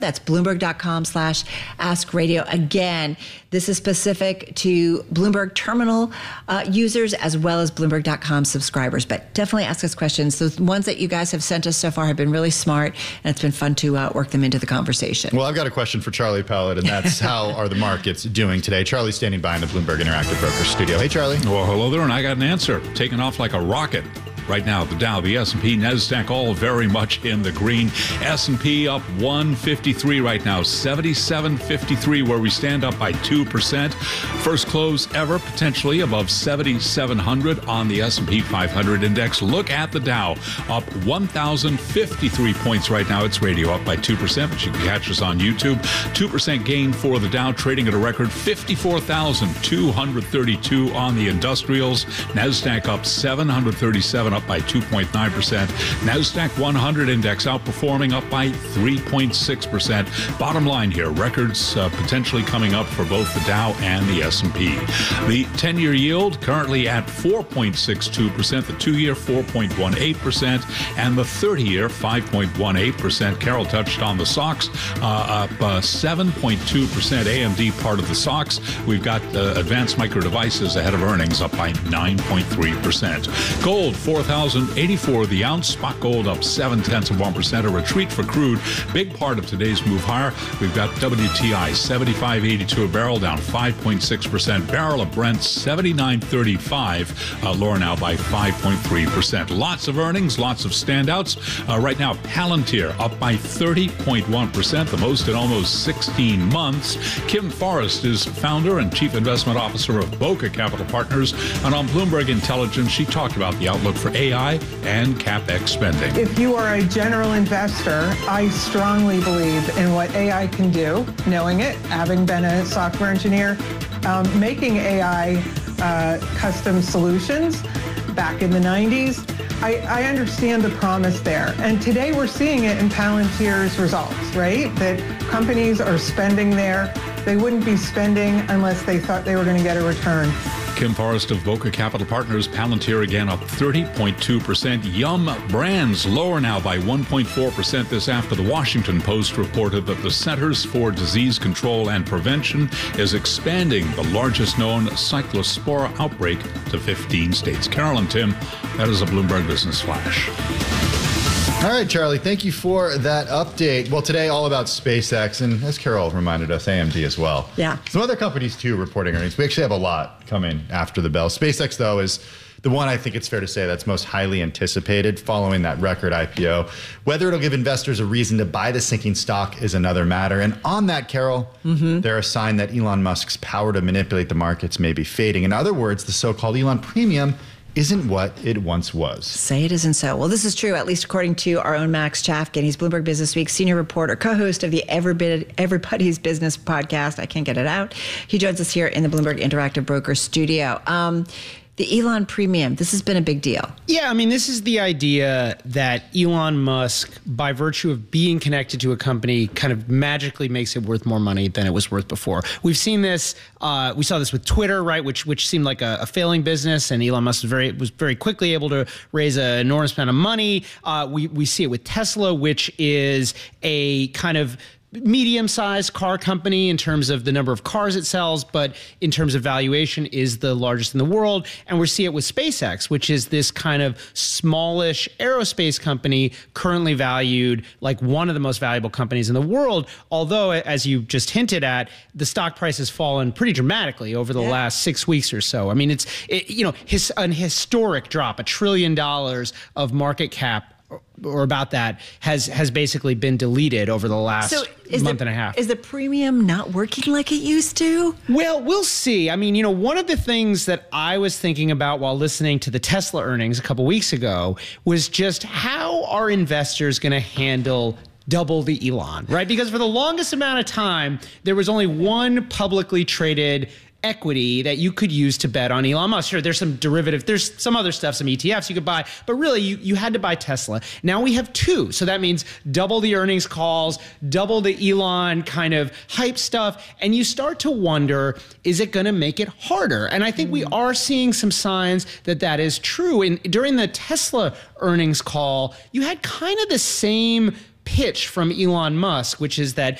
That's Bloomberg.com/Ask Radio. Again, this is specific to Bloomberg Terminal users as well as Bloomberg.com subscribers. But definitely ask us questions. The ones that you guys have sent us so far have been really smart, and it's been fun to work them into the conversation. Well, I've got a question for Charlie Pellet, and that's how are the markets doing today? Charlie's standing by in the Bloomberg Interactive Brokers studio. Hey, Charlie. Well, hello there, and I got an answer. Taking off like a rocket. Right now, the Dow, the S&P, NASDAQ, all very much in the green. S&P up 153 right now, 77.53 where we stand, up by 2%. First close ever, potentially above 7,700 on the S&P 500 index. Look at the Dow, up 1,053 points right now. It's radio up by 2%, but you can catch us on YouTube. 2% gain for the Dow, trading at a record 54,232 on the industrials. NASDAQ up 737, up by 2.9%. NASDAQ 100 index outperforming, up by 3.6%. Bottom line here, records potentially coming up for both the Dow and the S&P. The 10-year yield currently at 4.62%, the 2-year 4.18%, and the 30-year 5.18%. Carol touched on the SOX, up 7.2%. AMD part of the SOX. We've got Advanced Micro Devices ahead of earnings, up by 9.3%. Gold, 4,084 the ounce. Spot gold up 0.7%. A retreat for crude. Big part of today's move higher. We've got WTI 75.82 a barrel, down 5.6%. Barrel of Brent 79.35, lower now by 5.3%. Lots of earnings, lots of standouts. Right now, Palantir up by 30.1%, the most in almost 16 months. Kim Forrest is founder and chief investment officer of Boca Capital Partners, and on Bloomberg Intelligence, she talked about the outlook for AI and CapEx spending. If you are a general investor, I strongly believe in what AI can do, knowing it, having been a software engineer, making AI custom solutions back in the 90s. I understand the promise there. And today we're seeing it in Palantir's results, right? That companies are spending there. They wouldn't be spending unless they thought they were going to get a return. Kim Forrest of Boca Capital Partners. Palantir again up 30.2%. Yum Brands lower now by 1.4% this after the Washington Post reported that the Centers for Disease Control and Prevention is expanding the largest known cyclospora outbreak to 15 states. Carol and Tim, that is a Bloomberg Business Flash. All right, Charlie, thank you for that update. Well, today all about SpaceX, and as Carol reminded us, AMD as well. Yeah. Some other companies, too, reporting earnings. We actually have a lot coming after the bell. SpaceX, though, is the one I think it's fair to say that's most highly anticipated following that record IPO. Whether it'll give investors a reason to buy the sinking stock is another matter. And on that, Carol, they're a sign that Elon Musk's power to manipulate the markets may be fading. In other words, the so-called Elon premium isn't what it once was. Say it isn't so. Well, this is true, at least according to our own Max Chafkin. He's Bloomberg Business Week senior reporter, co-host of the Everybody's Business podcast. I can't get it out. He joins us here in the Bloomberg Interactive Broker studio. The Elon premium, this has been a big deal. Yeah, I mean, this is the idea that Elon Musk, by virtue of being connected to a company, kind of magically makes it worth more money than it was worth before. We've seen this. We saw this with Twitter, right, which seemed like a failing business, and Elon Musk was very quickly able to raise an enormous amount of money. We see it with Tesla, which is a kind of medium-sized car company in terms of the number of cars it sells, but in terms of valuation is the largest in the world. And we see it with SpaceX, which is this kind of smallish aerospace company currently valued like one of the most valuable companies in the world. Although, as you just hinted at, the stock price has fallen pretty dramatically over the last 6 weeks or so. I mean, it's an historic drop, $1 trillion of market cap or about that has basically been deleted over the last month and a half. Is the premium not working like it used to? Well, we'll see. I mean, one of the things that I was thinking about while listening to the Tesla earnings a couple weeks ago was just how are investors going to handle double the Elon, right? Because for the longest amount of time, there was only one publicly traded equity that you could use to bet on Elon Musk. Sure, there's some derivative, there's some other stuff, some ETFs you could buy, but really you had to buy Tesla. Now we have two. So that means double the earnings calls, double the Elon kind of hype stuff. And you start to wonder, is it going to make it harder? And I think we are seeing some signs that that is true. And during the Tesla earnings call, you had kind of the same pitch from Elon Musk, which is that